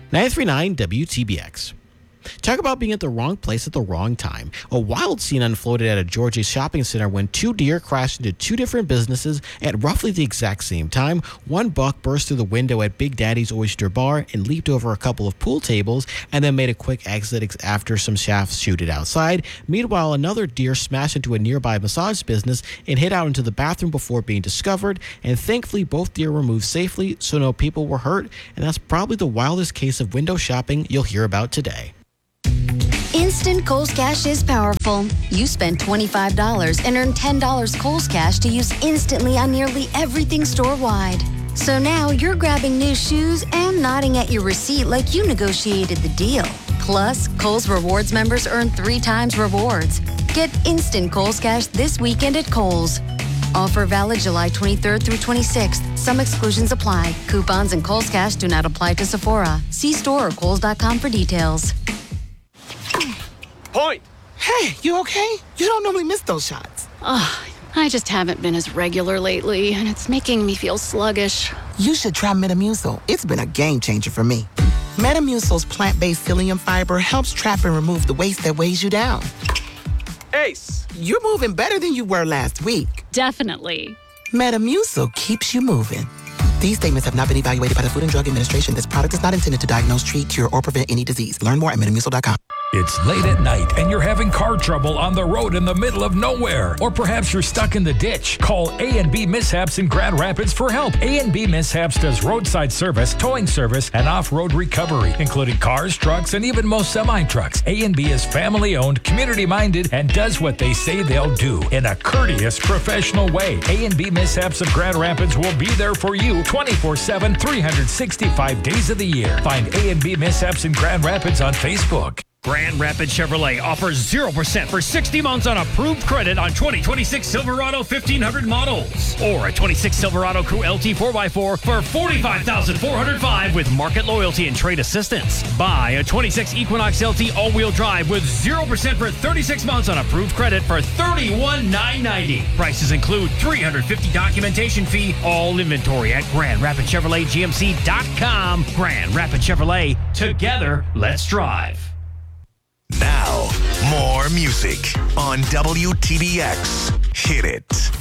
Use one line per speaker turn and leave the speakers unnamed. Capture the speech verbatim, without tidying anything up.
nine three nine W T B X. Talk about being at the wrong place at the wrong time. A wild scene unfolded at a Georgia shopping center when two deer crashed into two different businesses at roughly the exact same time. One buck burst through the window at Big Daddy's Oyster Bar and leaped over a couple of pool tables and then made a quick exit after some shafts shooted outside. Meanwhile, another deer smashed into a nearby massage business and hid out into the bathroom before being discovered. And thankfully, both deer were moved safely, so no people were hurt. And that's probably the wildest case of window shopping you'll hear about today.
Instant Kohl's Cash is powerful. You spend twenty-five dollars and earn ten dollars Kohl's Cash to use instantly on nearly everything store-wide. So now you're grabbing new shoes and nodding at your receipt like you negotiated the deal. Plus, Kohl's Rewards members earn three times rewards. Get instant Kohl's Cash this weekend at Kohl's. Offer valid July twenty-third through twenty-sixth. Some exclusions apply. Coupons and Kohl's Cash do not apply to Sephora. See store or kohls dot com for details.
Point!
Hey, you okay? You don't normally miss those shots.
Ugh, I just haven't been as regular lately, and it's making me feel sluggish.
You should try Metamucil. It's been a game changer for me. Metamucil's plant-based psyllium fiber helps trap and remove the waste that weighs you down.
Ace!
You're moving better than you were last week.
Definitely.
Metamucil keeps you moving. These statements have not been evaluated by the Food and Drug Administration. This product is not intended to diagnose, treat, cure, or prevent any disease. Learn more at metamucil dot com.
It's late at night and you're having car trouble on the road in the middle of nowhere. Or perhaps you're stuck in the ditch. Call A and B Mishaps in Grand Rapids for help. A and B Mishaps does roadside service, towing service, and off-road recovery, including cars, trucks, and even most semi-trucks. A and B is family-owned, community-minded, and does what they say they'll do in a courteous, professional way. A and B Mishaps of Grand Rapids will be there for you twenty-four seven, three hundred sixty-five days of the year. Find A and B Mishaps in Grand Rapids on Facebook.
Grand Rapids Chevrolet offers zero percent for sixty months on approved credit on twenty twenty-six Silverado fifteen hundred models. Or a twenty-six Silverado Crew L T four by four for forty-five thousand four hundred five dollars with market loyalty and trade assistance. Buy a twenty-six Equinox L T all-wheel drive with zero percent for thirty-six months on approved credit for thirty-one thousand nine hundred ninety dollars. Prices include three hundred fifty dollars documentation fee. All inventory at Grand Rapids Chevrolet G M C dot com. Grand Rapids Chevrolet. Together, let's drive.
Now, more music on W T B X. Hit it.